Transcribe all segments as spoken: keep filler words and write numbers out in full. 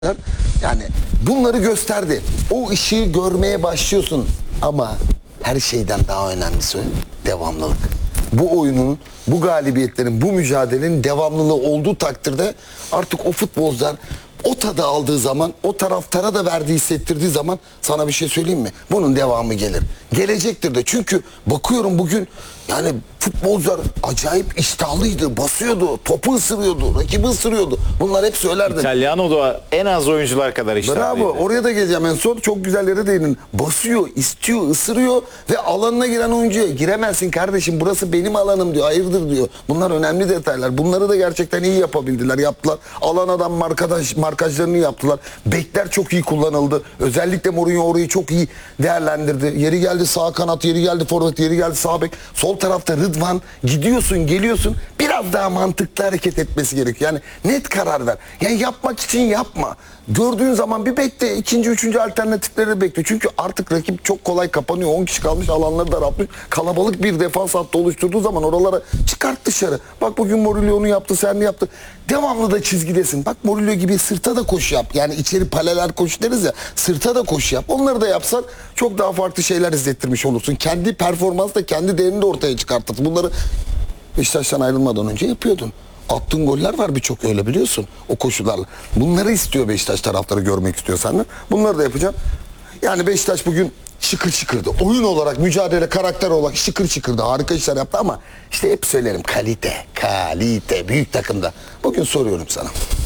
Yani bunları gösterdi. O ışığı görmeye başlıyorsun ama her şeyden daha önemlisi devamlılık. Bu oyunun, bu galibiyetlerin, bu mücadelenin devamlılığı olduğu takdirde artık o futbolcular o tadı aldığı zaman, o taraftara da verdiği, hissettirdiği zaman sana bir şey söyleyeyim mi? Bunun devamı gelir. Gelecektir de. Çünkü bakıyorum bugün yani futbolcular acayip iştahlıydı, basıyordu, topu ısırıyordu, rakibi ısırıyordu. Bunlar hep söylerdi. İtalyano da en az oyuncular kadar iştahlıydı. Bravo. Oraya da geleceğim en son. Çok güzel yere değinin. Basıyor, istiyor, ısırıyor ve alanına giren oyuncuya giremezsin kardeşim. Burası benim alanım diyor. Hayırdır diyor. Bunlar önemli detaylar. Bunları da gerçekten iyi yapabildiler. Yaptılar. Alan adam markaj, markajlarını yaptılar. Bekler çok iyi kullanıldı. Özellikle Mourinho orayı çok iyi değerlendirdi. Yeri geldi sağ kanat, yeri geldi forvet, yeri geldi sağ bek. Sol tarafta Rıdvan. Gidiyorsun, geliyorsun. Biraz daha mantıklı hareket etmesi gerekiyor. Yani net karar ver. Yani yapmak için yapma. Gördüğün zaman bir bekle. İkinci, üçüncü alternatifleri bekle. Çünkü artık rakip çok kolay kapanıyor. on kişi kalmış, alanları daraltmış. Kalabalık bir defans hattı oluşturduğu zaman oralara çıkart dışarı. Bak bugün Mourinho onu yaptı, sen de yaptı. Devamlı da çizgidesin. Bak Mourinho gibi sırta da koşu yap. Yani içeri paralel koşu deriz ya. Sırta da koşu yap. Onları da yapsan çok daha farklı şeyler izlettirmiş olursun. Kendi performans da kendi değerini de ortaya çıkartırsın. Bunları Beşiktaş'tan ayrılmadan önce yapıyordun. Attığın goller var birçok öyle biliyorsun o koşularla. Bunları istiyor Beşiktaş taraftarı görmek istiyor senden. Bunları da yapacağım. Yani Beşiktaş bugün şıkır şıkırdı. Oyun olarak, mücadele, karakter olarak şıkır şıkırdı. Harika işler yaptı ama işte hep söylerim kalite, kalite büyük takımda. Bugün soruyorum sana.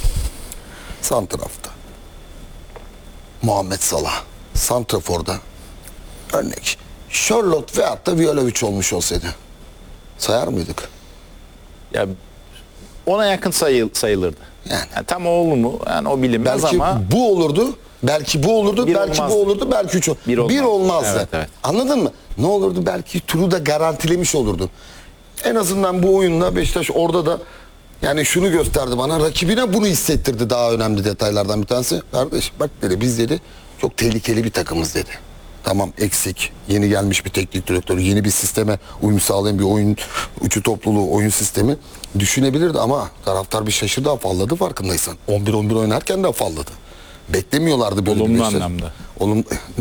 Santraf'ta Muhammed Salah, Santrafor'da örnek Charlotte veyahut da Vlahovic olmuş olsaydı sayar mıydık? Ya ona yakın sayıl, sayılırdı. Yani. Yani tam o olur mu? Yani o bilinmez Belki ama bu olurdu, belki bu olurdu, Bir belki olmazdı. bu olurdu, belki üç olurdu. Bir Bir, olmazdı. olmazdı. Evet, evet. Anladın mı? Ne olurdu? Belki turu da garantilemiş olurdun. En azından bu oyunla Beşiktaş orada da yani şunu gösterdi bana, rakibine bunu hissettirdi, daha önemli detaylardan bir tanesi. Kardeş bak dedi, biz dedi çok tehlikeli bir takımız dedi. Tamam eksik, yeni gelmiş bir teknik direktör, yeni bir sisteme uyum sağlayan bir oyun uçu topluluğu, oyun sistemi düşünebilirdi ama taraftar bir şaşırdı, afalladı farkındaysan. on bir on bir oynarken de afalladı. Beklemiyorlardı böyle Olumlu bir Beşiktaş. anlamda. Olum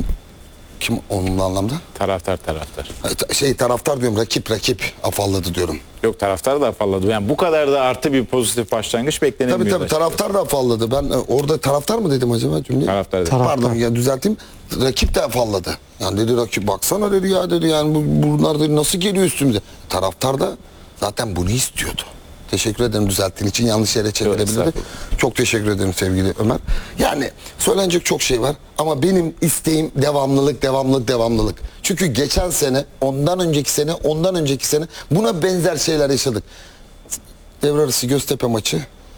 Kim olumlu anlamda? taraftar taraftar. Şey taraftar diyorum, rakip rakip afalladı diyorum. Yok, taraftar da afalladı. Yani bu kadar da artı bir pozitif başlangıç beklenemiyordu. Tabii tabii taraftar da afalladı. Ben e, orada taraftar mı dedim acaba cümleyi? Taraftar dedi. Pardon ya düzelteyim. Rakip de afalladı. Yani dedi rakip baksana dedi ya dedi yani bu, bunlar dedi nasıl geliyor üstümüze. Taraftar da zaten bunu istiyordu. Teşekkür ederim düzelttiğin için, yanlış yere çevirebilirdi. Çok teşekkür ederim sevgili Ömer. Yani söylenecek çok şey var ama benim isteğim devamlılık, devamlılık, devamlılık. Çünkü geçen sene, ondan önceki sene, ondan önceki sene buna benzer şeyler yaşadık. Devre arası Göztepe maçı.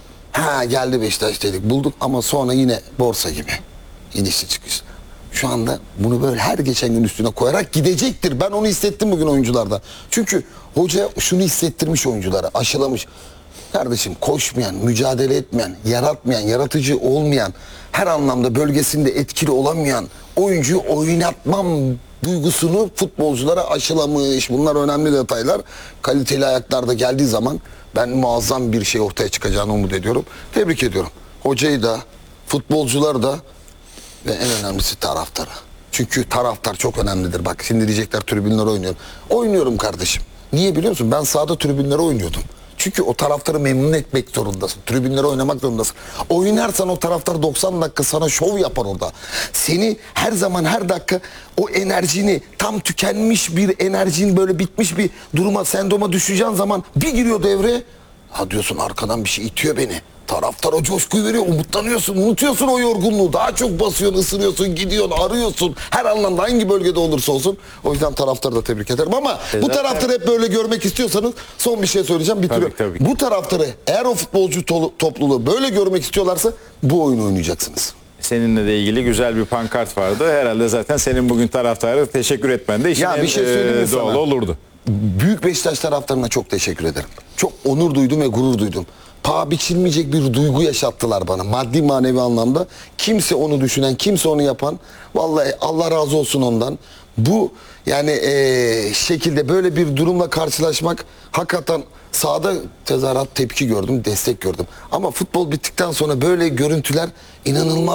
Ha geldi Beşiktaş dedik, bulduk ama sonra yine borsa gibi. İnişli çıkış. Şu anda bunu böyle her geçen gün üstüne koyarak gidecektir. Ben onu hissettim bugün oyuncularda. Çünkü hoca şunu hissettirmiş oyunculara, aşılamış. Kardeşim koşmayan, mücadele etmeyen, yaratmayan, yaratıcı olmayan, her anlamda bölgesinde etkili olamayan oyuncuyu oynatmam duygusunu futbolculara aşılamış. Bunlar önemli detaylar. Kaliteli ayaklarda geldiği zaman ben muazzam bir şey ortaya çıkacağını umut ediyorum. Tebrik ediyorum. Hocayı da, futbolcuları da ve en önemlisi taraftarı. Çünkü taraftar çok önemlidir. Bak şimdi diyecekler tribünlere oynuyorum. Oynuyorum kardeşim. Niye biliyor musun? Ben sahada tribünlere oynuyordum. Çünkü o taraftarı memnun etmek zorundasın. Tribünlere oynamak zorundasın. Oynarsan o taraftar doksan dakika sana şov yapar orada. Seni her zaman her dakika o enerjini, tam tükenmiş bir enerjin, böyle bitmiş bir duruma, sendroma düşeceğin zaman bir giriyor devreye. Ha diyorsun arkadan bir şey itiyor beni. Taraftar o coşkuyu veriyor, umutlanıyorsun, unutuyorsun o yorgunluğu. Daha çok basıyorsun, ısırıyorsun, gidiyorsun, arıyorsun. Her anlamda hangi bölgede olursa olsun. O yüzden taraftarı da tebrik ederim. Ama E bu zaten... taraftarı hep böyle görmek istiyorsanız son bir şey söyleyeceğim, bitiriyorum. Tabii, tabii. Bu taraftarı eğer o futbolcu to- topluluğu böyle görmek istiyorlarsa bu oyunu oynayacaksınız. Seninle de ilgili güzel bir pankart vardı. Herhalde zaten senin bugün taraftarı teşekkür etmen de işin Ya bir şey en, söyleyeyim mi e, doğal sana? olurdu. Büyük Beşiktaş taraftarına çok teşekkür ederim. Çok onur duydum ve gurur duydum. Paha biçilmeyecek bir duygu yaşattılar bana. Maddi manevi anlamda. Kimse onu düşünen, kimse onu yapan. Vallahi Allah razı olsun ondan. Bu yani ee, şekilde böyle bir durumla karşılaşmak hakikaten Sahada tezahürat, tepki gördüm, destek gördüm. Ama futbol bittikten sonra böyle görüntüler inanılmaz